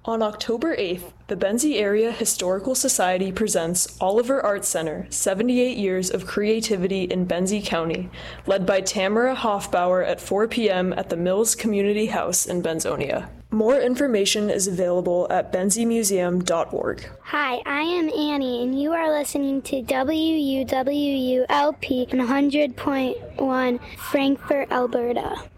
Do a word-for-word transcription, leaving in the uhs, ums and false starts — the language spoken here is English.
On October eighth, the Benzie Area Historical Society presents Oliver Arts Center, seventy-eight Years of Creativity in Benzie County, led by Tamara Hofbauer at four p.m. at the Mills Community House in Benzonia. More information is available at benzie museum dot org. Hi, I am Annie, and you are listening to W U W U L P one hundred point one Frankfort, Alberta.